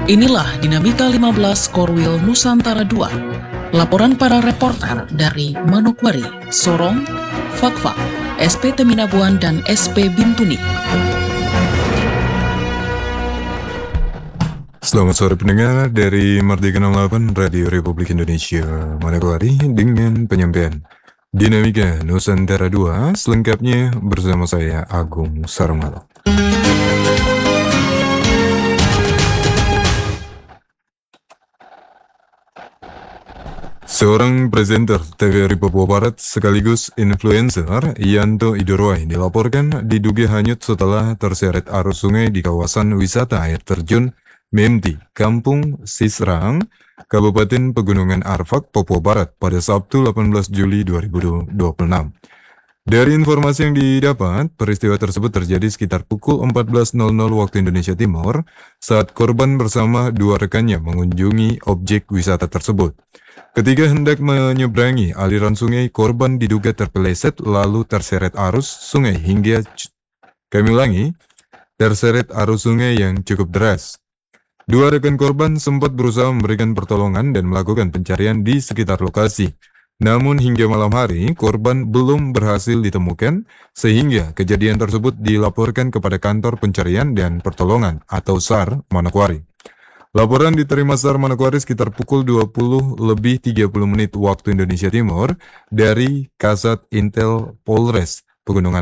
Inilah Dinamika 15 Korwil Nusantara 2. Laporan para reporter dari Manokwari, Sorong, Fakfak, SP Teminabuan, dan SP Bintuni. Selamat sore pendengar dari Merdeka 68 Radio Republik Indonesia Manokwari dengan penyampaian Dinamika Nusantara 2 selengkapnya bersama saya Agung Sarmala. Seorang presenter TVRI Papua Barat sekaligus influencer Yanto Idorwai dilaporkan diduga hanyut setelah terseret arus sungai di kawasan wisata air terjun Memti, Kampung Sisrang, Kabupaten Pegunungan Arfak, Papua Barat pada Sabtu 18 Juli 2026. Dari informasi yang didapat, peristiwa tersebut terjadi sekitar pukul 14.00 waktu Indonesia Timur saat korban bersama dua rekannya mengunjungi objek wisata tersebut. Ketika hendak menyeberangi aliran sungai, korban diduga terpeleset lalu terseret arus sungai hingga terseret arus sungai yang cukup deras. Dua rekan korban sempat berusaha memberikan pertolongan dan melakukan pencarian di sekitar lokasi. Namun hingga malam hari, korban belum berhasil ditemukan sehingga kejadian tersebut dilaporkan kepada Kantor Pencarian dan Pertolongan atau SAR Manokwari. Laporan diterima SAR Manokwari sekitar pukul 20:30 waktu Indonesia Timur dari Kasat Intel Polres Pegunungan